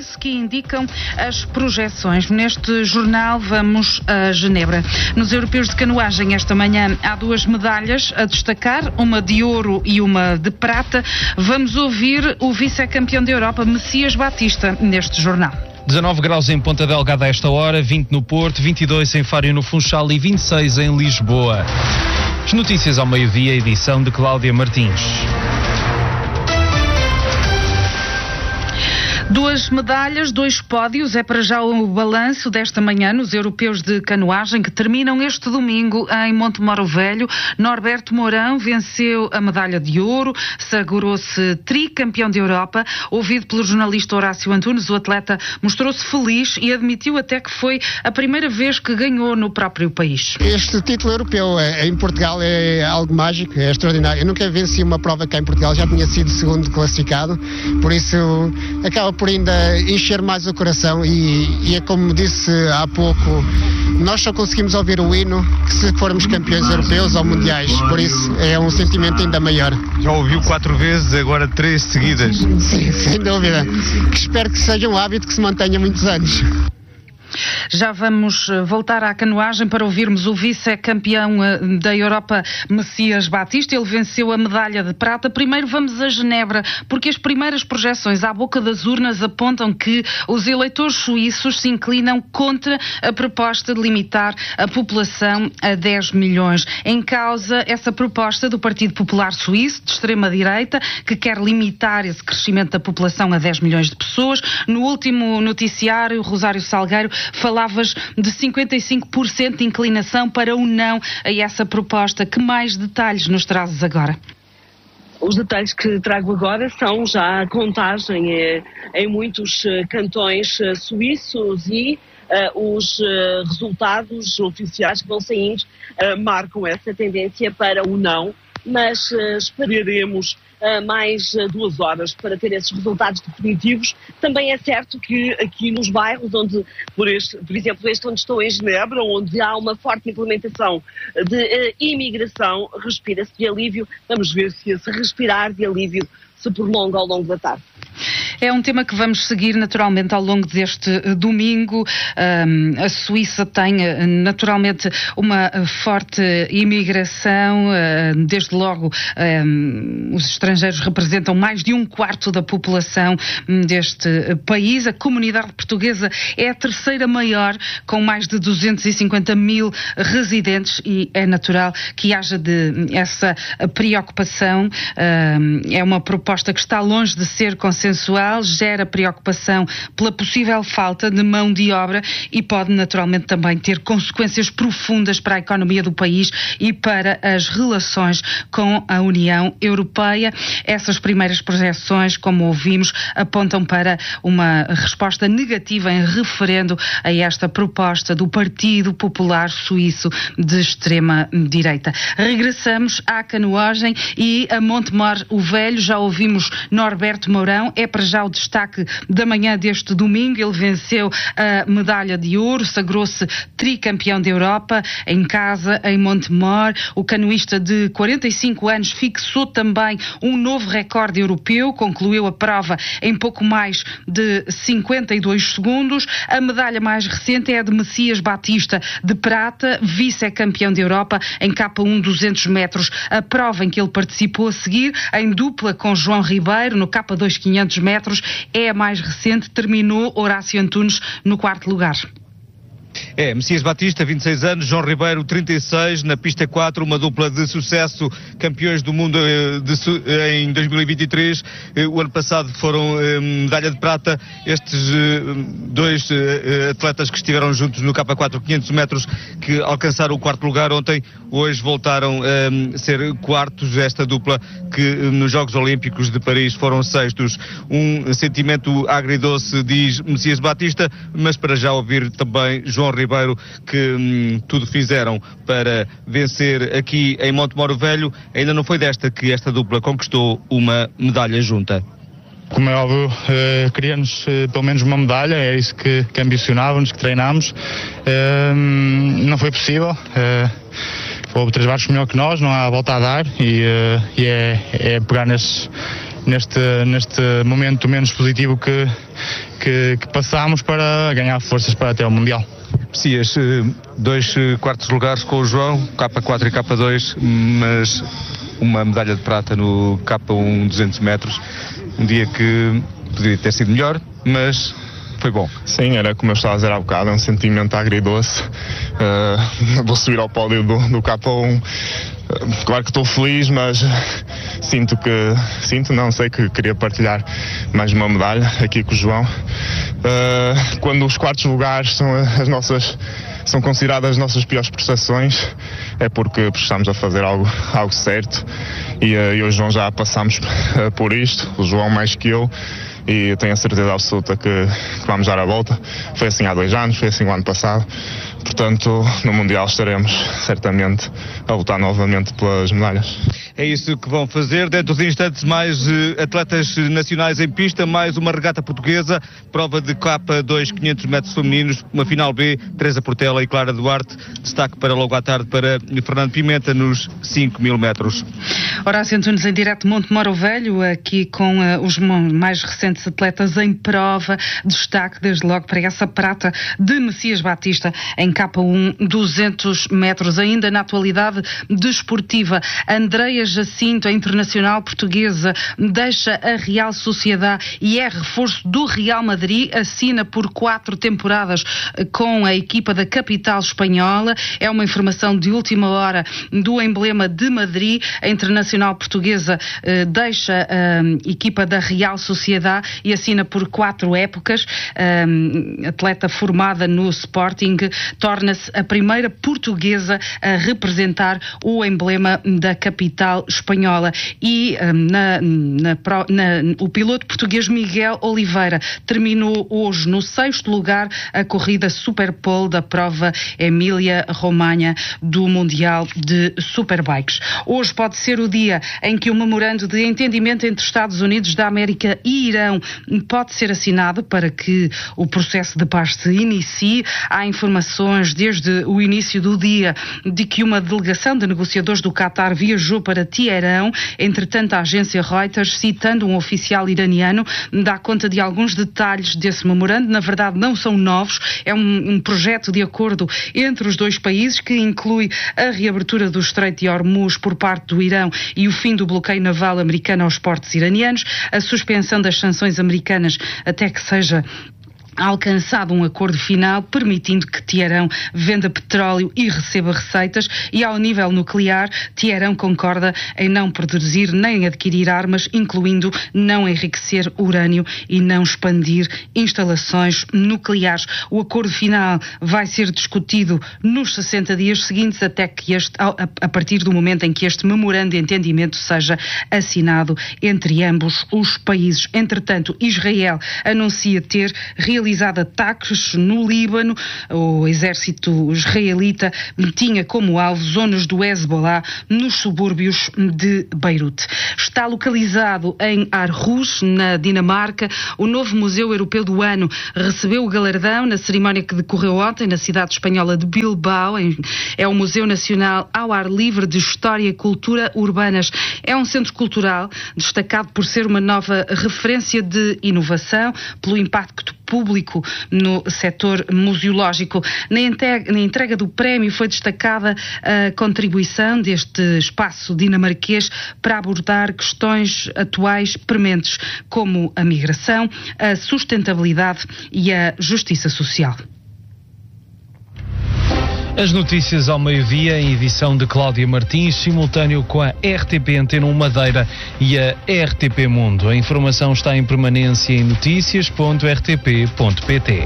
isso que indicam as projeções. Neste jornal vamos a Genebra. Nos europeus de canoagem esta manhã há 2 medalhas a destacar, uma de ouro e uma de prata. Vamos ouvir o vice-campeão da Europa, Messias Batista, neste jornal. 19 graus em Ponta Delgada a esta hora, 20 no Porto, 22 em Faro no Funchal e 26 em Lisboa. As notícias ao meio-dia, edição de Cláudia Martins. 2 medalhas, 2 pódios, é para já o balanço desta manhã nos europeus de canoagem que terminam este domingo em Montemor Velho. Norberto Mourão venceu a medalha de ouro, sagrou-se tricampeão da Europa. Ouvido pelo jornalista Horácio Antunes, o atleta mostrou-se feliz e admitiu até que foi a primeira vez que ganhou no próprio país. Este título europeu em Portugal é algo mágico, é extraordinário. Eu nunca venci uma prova cá em Portugal, já tinha sido segundo classificado, por isso acaba por ainda encher mais o coração e é como disse há pouco, nós só conseguimos ouvir o hino que se formos campeões europeus ou mundiais, por isso é um sentimento ainda maior. Já ouviu 4 vezes, agora 3 seguidas. Sim, sem dúvida. Que espero que seja um hábito que se mantenha muitos anos. Já vamos voltar à canoagem para ouvirmos o vice-campeão da Europa, Messias Batista. Ele venceu a medalha de prata. Primeiro vamos a Genebra, porque as primeiras projeções à boca das urnas apontam que os eleitores suíços se inclinam contra a proposta de limitar a população a 10 milhões. Em causa essa proposta do Partido Popular Suíço, de extrema-direita, que quer limitar esse crescimento da população a 10 milhões de pessoas. No último noticiário, Rosário Salgueiro, falavas de 55% de inclinação para o não a essa proposta. Que mais detalhes nos trazes agora? Os detalhes que trago agora são já a contagem em muitos cantões suíços e os resultados oficiais que vão saindo marcam essa tendência para o não, mas esperaremos mais 2 horas para ter esses resultados definitivos. Também é certo que aqui nos bairros onde, por exemplo, este onde estou em Genebra, onde há uma forte implementação de imigração, respira-se de alívio. Vamos ver se esse respirar de alívio se prolonga ao longo da tarde. É um tema que vamos seguir naturalmente ao longo deste domingo. A Suíça tem naturalmente uma forte imigração. Desde logo, os estrangeiros representam mais de 1/4 da população deste país. A comunidade portuguesa é a 3ª maior, com mais de 250 mil residentes, e é natural que haja essa preocupação. É uma proposta que está longe de ser consensual, gera preocupação pela possível falta de mão de obra e pode naturalmente também ter consequências profundas para a economia do país e para as relações com a União Europeia. Essas primeiras projeções, como ouvimos, apontam para uma resposta negativa em referendo a esta proposta do Partido Popular Suíço de extrema-direita. Regressamos à canoagem e a Montemor o Velho. Já ouvimos Norberto Mourão, é para já o destaque da manhã deste domingo. Ele venceu a medalha de ouro, sagrou-se tricampeão da Europa em casa, em Montemor. O canoísta de 45 anos fixou também um novo recorde europeu, concluiu a prova em pouco mais de 52 segundos. A medalha mais recente é a de Messias Batista, de prata, vice-campeão da Europa em K1 200 metros. A prova em que ele participou a seguir, em dupla com João Ribeiro, no K2 500 metros, é a mais recente. Terminou Horácio Antunes no 4º lugar. Messias Batista, 26 anos, João Ribeiro, 36, na pista 4, uma dupla de sucesso, campeões do mundo em 2023. O ano passado foram medalha de prata. Estes 2 atletas que estiveram juntos no K4 500 metros, que alcançaram o 4º lugar ontem, hoje voltaram a ser quartos. Esta dupla que nos Jogos Olímpicos de Paris foram 6º. Um sentimento agridoce, diz Messias Batista, mas para já ouvir também João Ribeiro, que tudo fizeram para vencer aqui em Montemor Velho. Ainda não foi desta que esta dupla conquistou uma medalha junta. Como é óbvio, queríamos pelo menos uma medalha, é isso que ambicionávamos, que treinámos. Não foi possível. Houve 3 barcos melhor que nós, não há volta a dar, e é pegar neste momento menos positivo que que passámos para ganhar forças para até ao Mundial. Messias, 2 quartos lugares com o João, K4 e K2, mas uma medalha de prata no K1 200 metros, um dia que poderia ter sido melhor, mas foi bom. Sim, era como eu estava a dizer há bocado, é um sentimento agridoce. Vou subir ao pódio do K1. Claro que estou feliz, mas sei que queria partilhar mais uma medalha aqui com o João. Quando os quartos lugares são consideradas as nossas piores prestações, é porque estamos a fazer algo certo, e eu e o João já passámos por isto, o João mais que eu, e tenho a certeza absoluta que vamos dar a volta. Foi assim há 2 anos, foi assim o ano passado. Portanto, no Mundial estaremos certamente a lutar novamente pelas medalhas. É isso que vão fazer. Dentro de instantes, mais atletas nacionais em pista, mais uma regata portuguesa, prova de K2 500 metros femininos, uma final B, Teresa Portela e Clara Duarte. Destaque para logo à tarde para Fernando Pimenta nos 5.000 metros. Horácio Antunes em direto de Montemoro Velho, aqui com os mais recentes atletas em prova. Destaque desde logo para essa prata de Messias Batista em K1 200 metros. Ainda na atualidade desportiva, Andreia Jacinto, a internacional portuguesa, deixa a Real Sociedade e é reforço do Real Madrid, assina por 4 temporadas com a equipa da capital espanhola. É uma informação de última hora do emblema de Madrid. A internacional portuguesa deixa a equipa da Real Sociedade e assina por 4 épocas. Atleta formada no Sporting, torna-se a primeira portuguesa a representar o emblema da capital espanhola. E o piloto português Miguel Oliveira terminou hoje no 6º lugar a corrida Superpole da prova Emília-Romanha do Mundial de Superbikes. Hoje pode ser o dia em que o memorando de entendimento entre Estados Unidos da América e Irão pode ser assinado para que o processo de paz se inicie. Há informações desde o início do dia de que uma delegação de negociadores do Qatar viajou para Teherão. Entretanto, a agência Reuters, citando um oficial iraniano, dá conta de alguns detalhes desse memorando. Na verdade, não são novos. É um projeto de acordo entre os 2 países que inclui a reabertura do Estreito de Hormuz por parte do Irão e o fim do bloqueio naval americano aos portos iranianos, a suspensão das sanções americanas até que seja alcançado um acordo final permitindo que Teherão venda petróleo e receba receitas, e ao nível nuclear Teherão concorda em não produzir nem adquirir armas, incluindo não enriquecer urânio e não expandir instalações nucleares. O acordo final vai ser discutido nos 60 dias seguintes até que a partir do momento em que este memorando de entendimento seja assinado entre ambos os países. Entretanto, Israel anuncia ter realizado ataques no Líbano. O exército israelita tinha como alvo zonas do Hezbollah nos subúrbios de Beirute. Está localizado em Aarhus, na Dinamarca. O novo Museu Europeu do Ano recebeu o galardão na cerimónia que decorreu ontem na cidade espanhola de Bilbao. É o Museu Nacional ao Ar Livre de História e Cultura Urbanas. É um centro cultural destacado por ser uma nova referência de inovação, pelo impacto público no setor museológico. Na entrega do prémio foi destacada a contribuição deste espaço dinamarquês para abordar questões atuais prementes, como a migração, a sustentabilidade e a justiça social. As notícias ao meio-dia, em edição de Cláudia Martins, simultâneo com a RTP Antena 1 Madeira e a RTP Mundo. A informação está em permanência em noticias.rtp.pt.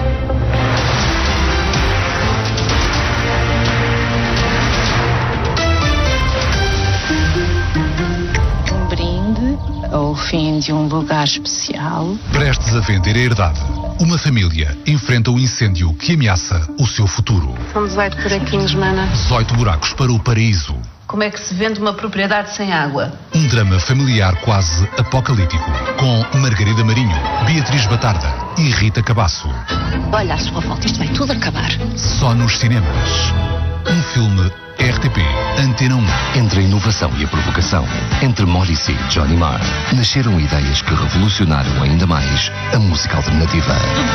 Um brinde ao fim de um lugar especial. Prestes a vender a herdade. Uma família enfrenta o incêndio que ameaça o seu futuro. São 18 buraquinhos, mana. 18 buracos para o paraíso. Como é que se vende uma propriedade sem água? Um drama familiar quase apocalíptico. Com Margarida Marinho, Beatriz Batarda e Rita Cabasso. Olha à sua volta, isto vai tudo acabar. Só nos cinemas. Um filme RTP Antena 1. Entre a inovação e a provocação, entre Morrissey e Johnny Marr, nasceram ideias que revolucionaram ainda mais a música alternativa.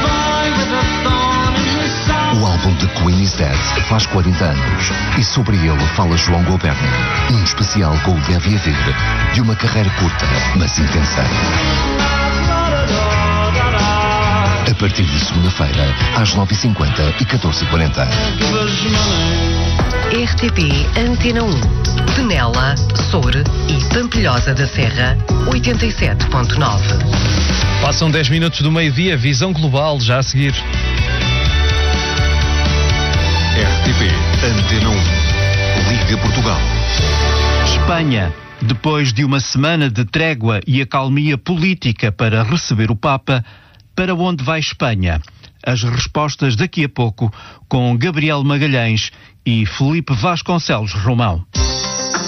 O álbum The Queen is Dead faz 40 anos e sobre ele fala João Goberno, num especial com o Deve Haver de uma carreira curta, mas intensa. A partir de segunda-feira, às 9h50 e 14h40. RTP Antena 1, Penela, Soure e Pampilhosa da Serra, 87.9. Passam 10 minutos do meio-dia, visão global, já a seguir. RTP Antena 1. Liga Portugal. Espanha, depois de uma semana de trégua e acalmia política para receber o Papa, para onde vai Espanha? As respostas daqui a pouco com Gabriel Magalhães e Felipe Vasconcelos Romão.